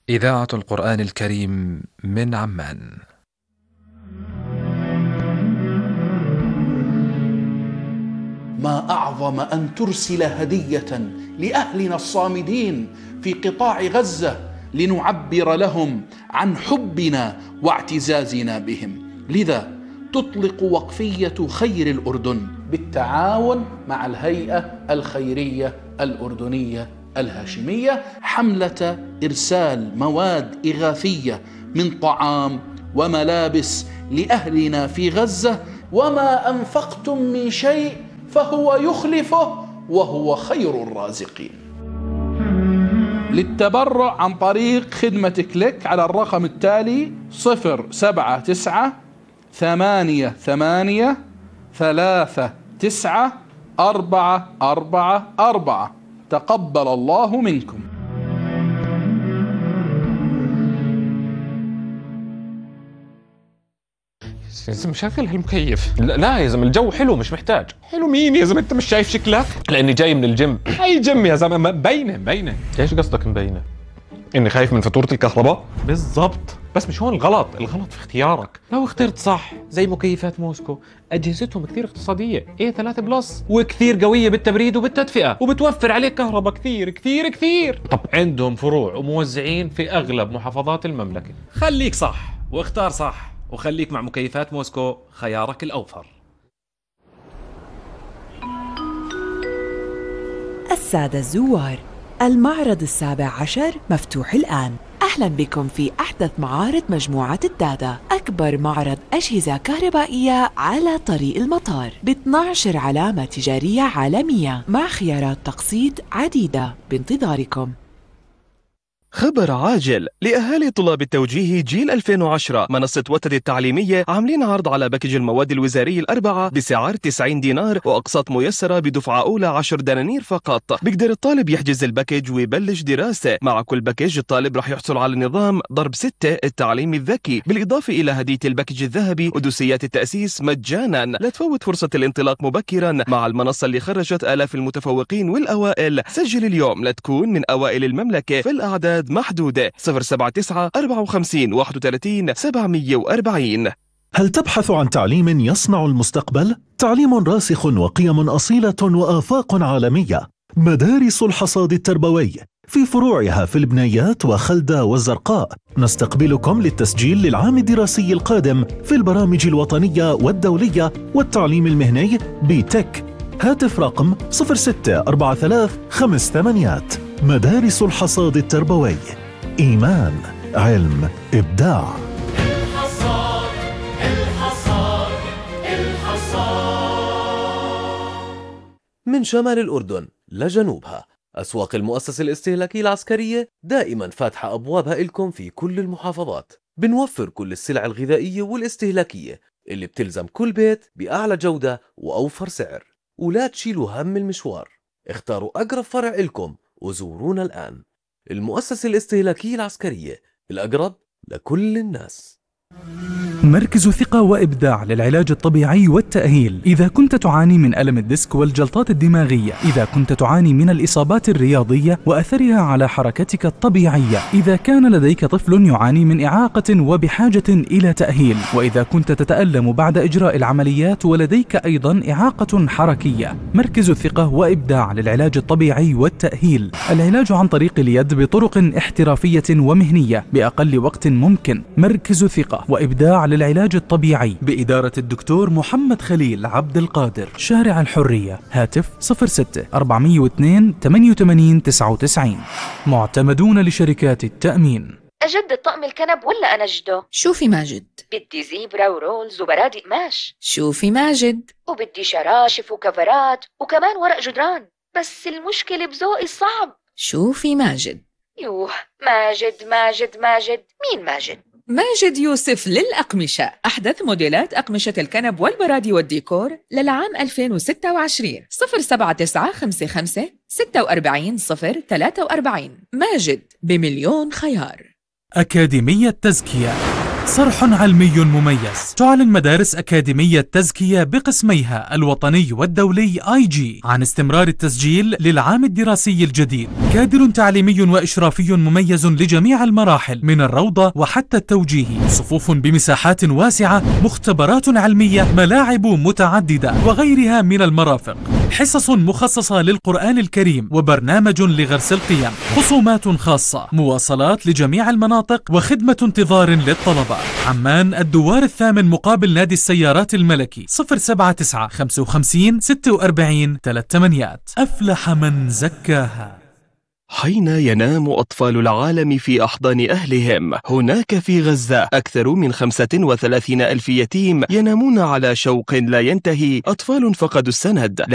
إذاعة القرآن الكريم من عمان. ما أعظم أن ترسل هدية لأهلنا الصامدين في قطاع غزة لنعبر لهم عن حبنا واعتزازنا بهم. لذا تطلق وقفية خير الأردن بالتعاون مع الهيئة الخيرية الأردنية الهاشمية حملة إرسال مواد إغاثية من طعام وملابس لأهلنا في غزة. وما أنفقتم من شيء فهو يخلفه وهو خير الرازقين. للتبرع عن طريق خدمة كليك على الرقم التالي 07938399444. تقبل الله منكم. يا زلمة شغل هالمكيف. لا يا زلمة الجو حلو مش محتاج. حلو مين يا زلمة؟ انت مش شايف شكلك؟ لاني جاي من الجيم. اي جيم يا زلمة؟ مبينة. ايش قصدك مبينة؟ اني خايف من فاتورة الكهرباء؟ بالضبط. بس مش هون الغلط في اختيارك. لو اخترت صح زي مكيفات موسكو، اجهزتهم كثير اقتصادية، A3 بلس، وكثير قوية بالتبريد وبالتدفئة، وبتوفر عليك كهرباء كثير. طب عندهم فروع وموزعين في اغلب محافظات المملكة. خليك صح واختار صح، وخليك مع مكيفات موسكو، خيارك الأوفر. السادة الزوار، المعرض 17 مفتوح الآن. أهلا بكم في أحدث معارض مجموعة الدادا، أكبر معرض أجهزة كهربائية على طريق المطار ب12 علامة تجارية عالمية مع خيارات تقسيط عديدة بانتظاركم. خبر عاجل لأهالي طلاب التوجيه جيل 2010. منصة وتد التعليمية عاملين عرض على باكج المواد الوزاري الأربعة بسعر 90 دينار وأقساط ميسرة بدفعة أولى 10 دنانير فقط. بيقدر الطالب يحجز الباكج ويبلش دراسة. مع كل باكج الطالب رح يحصل على نظام ضرب 6 التعليم الذكي، بالإضافة إلى هدية الباكج الذهبي ودوسيات التأسيس مجانا. لا تفوت فرصة الانطلاق مبكرا مع المنصة اللي خرجت آلاف المتفوقين والأوائل. سجل اليوم لتكون من أوائل المملكة. في الأعداد محدودة. 079 54 31 740. هل تبحث عن تعليم يصنع المستقبل؟ تعليم راسخ وقيم أصيلة وآفاق عالمية. مدارس الحصاد التربوي في فروعها في البنيات وخلدة والزرقاء. نستقبلكم للتسجيل للعام الدراسي القادم في البرامج الوطنية والدولية والتعليم المهني بتك. هاتف رقم 064358. مدارس الحصاد التربوي، إيمان، علم، إبداع. من شمال الأردن لجنوبها، أسواق المؤسسة الاستهلاكية العسكرية دائما فاتحة أبوابها إلكم في كل المحافظات. بنوفر كل السلع الغذائية والاستهلاكية اللي بتلزم كل بيت بأعلى جودة وأوفر سعر. ولا تشيلوا هم المشوار، اختاروا أقرب فرع إلكم وزورونا الآن. المؤسسة الاستهلاكية العسكرية، الأقرب لكل الناس. مركز ثقة وإبداع للعلاج الطبيعي والتأهيل. إذا كنت تعاني من ألم الديسك والجلطات الدماغية، إذا كنت تعاني من الإصابات الرياضية وأثرها على حركتك الطبيعية، إذا كان لديك طفل يعاني من إعاقة وبحاجة إلى تأهيل، وإذا كنت تتألم بعد إجراء العمليات ولديك أيضا إعاقة حركية، مركز ثقة وإبداع للعلاج الطبيعي والتأهيل. العلاج عن طريق اليد بطرق احترافية ومهنية بأقل وقت ممكن. مركز ثقة وإبداع للعلاج الطبيعي بإدارة الدكتور محمد خليل عبد القادر، شارع الحرية. هاتف 06-402-88-99. معتمدون لشركات التأمين. أجدد طقم الكنب ولا أنجده؟ شوفي ماجد، بدي زيبرا ورولز وبرادق قماش. شوفي ماجد، وبدي شراشف وكفرات وكمان ورق جدران. بس المشكلة بذوقي الصعب. شوفي ماجد. يوه، ماجد مين ماجد؟ ماجد يوسف للأقمشة. أحدث موديلات أقمشة الكنب والبرادي والديكور للعام 2026. 07955 46 043. ماجد بمليون خيار. أكاديمية تزكية صرح علمي مميز. تعلن مدارس أكاديمية تزكية بقسميها الوطني والدولي IG عن استمرار التسجيل للعام الدراسي الجديد. كادر تعليمي وإشرافي مميز لجميع المراحل من الروضة وحتى التوجيهي، صفوف بمساحات واسعة، مختبرات علمية، ملاعب متعددة وغيرها من المرافق، حصص مخصصة للقرآن الكريم وبرنامج لغرس القيم، خصومات خاصة، مواصلات لجميع المناطق وخدمة انتظار للطلبة. عمان الدوار الثامن مقابل نادي السيارات الملكي 079 55 46 38. أفلح من زكاها. حين ينام أطفال العالم في أحضان أهلهم، هناك في غزة أكثر من 35,000 يتيم ينامون على شوق لا ينتهي، أطفال فقدوا السند